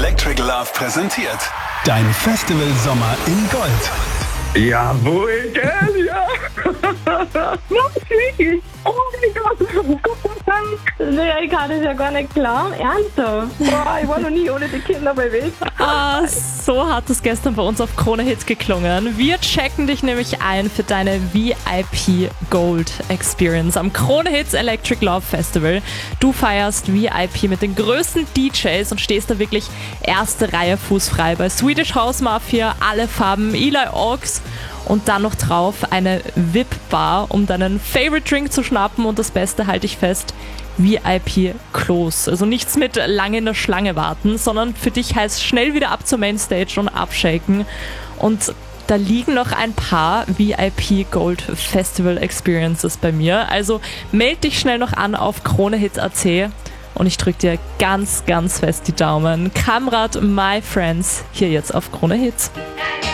Electric Love präsentiert dein Festival Sommer in Gold. Jawohl, gell, ja. Wirklich. Oh mein Gott, Gott sei Dank. Nee, ich kann das ja gar nicht glauben. Ernsthaft? Boah, ich war noch nie ohne die Kinder bei Weg. So hat es gestern bei uns auf Krone Hits geklungen. Wir checken dich nämlich ein für deine VIP Gold Experience am Krone Hits Electric Love Festival. Du feierst VIP mit den größten DJs und stehst da wirklich erste Reihe fußfrei bei Swedish House Mafia, alle Farben, Eli Oaks. Und dann noch drauf eine VIP-Bar, um deinen Favorite Drink zu schnappen. Und das Beste, halte ich fest, VIP-Klos. Also nichts mit lange in der Schlange warten, sondern für dich heißt schnell wieder ab zur Mainstage und abshaken. Und da liegen noch ein paar VIP Gold Festival Experiences bei mir. Also meld dich schnell noch an auf kronehits.at. Und ich drücke dir ganz, ganz fest die Daumen. Kamrat, my friends, hier jetzt auf Krone Hits.